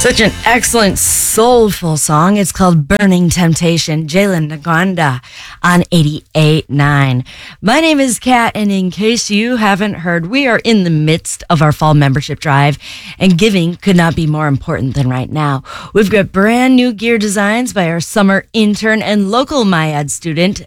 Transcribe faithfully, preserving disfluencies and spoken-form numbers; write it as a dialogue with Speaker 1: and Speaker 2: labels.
Speaker 1: Such an excellent, soulful song. It's called Burning Temptation. Jalen Naganda on eighty-eight point nine. My name is Kat, and in case you haven't heard, we are in the midst of our fall membership drive, and giving could not be more important than right now. We've got brand new gear designs by our summer intern and local MyAd student,